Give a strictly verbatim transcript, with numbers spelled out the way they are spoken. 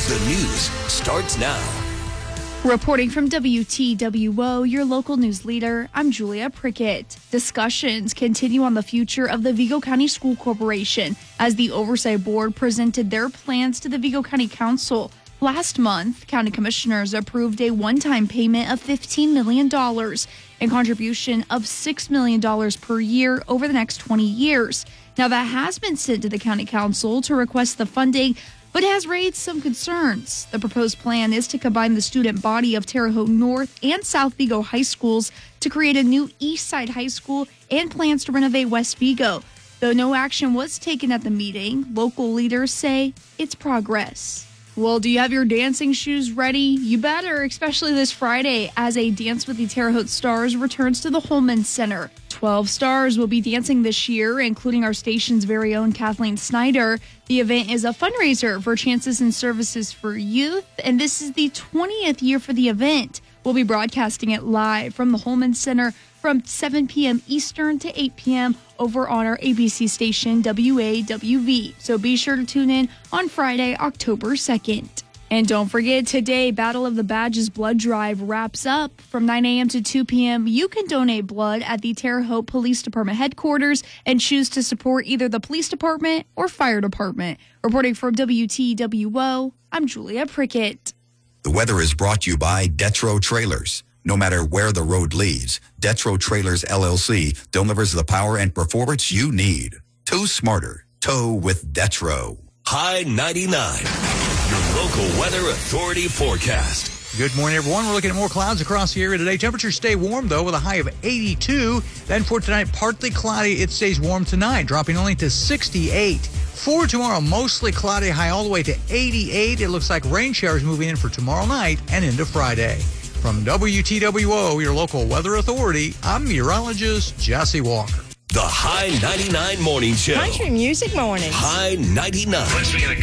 The news starts now. Reporting from W T W O, your local news leader, I'm Julia Prickett. Discussions continue on the future of the Vigo County School Corporation as the Oversight Board presented their plans to the Vigo County Council. Last month, county commissioners approved a one-time payment of fifteen million dollars and contribution of six million dollars per year over the next twenty years. Now, that has been sent to the county council to request the funding, but has raised some concerns. The proposed plan is to combine the student body of Terre Haute North and South Vigo high schools to create a new East Side high school and plans to renovate West Vigo. Though no action was taken at the meeting, local leaders say it's progress. Well, do you have your dancing shoes ready? You better, especially this Friday, as a Dance with the Terre Haute Stars returns to the Holman Center. Twelve stars will be dancing this year, including our station's very own Kathleen Snyder. The event is a fundraiser for Chances and Services for Youth, and this is the twentieth year for the event. We'll be broadcasting it live from the Holman Center from seven p.m. Eastern to eight p.m. over on our A B C station, W A W V. So be sure to tune in on Friday, October second. And don't forget, today, Battle of the Badges Blood Drive wraps up. From nine a.m. to two p.m., you can donate blood at the Terre Haute Police Department headquarters and choose to support either the police department or fire department. Reporting from W T W O, I'm Julia Prickett. The weather is brought to you by Detro Trailers. No matter where the road leads, Detro Trailers L L C delivers the power and performance you need. Tow smarter. Tow with Detro. High ninety-nine. Your local weather authority forecast. Good morning, everyone. We're looking at more clouds across the area today. Temperatures stay warm, though, with a high of eighty-two. Then for tonight, partly cloudy. It stays warm tonight, dropping only to sixty-eight. For tomorrow, mostly cloudy, high all the way to eighty-eight. It looks like rain showers moving in for tomorrow night and into Friday. From W T W O, your local weather authority, I'm meteorologist Jesse Walker. The High ninety-nine Morning Show. Country Music Mornings. High ninety-nine.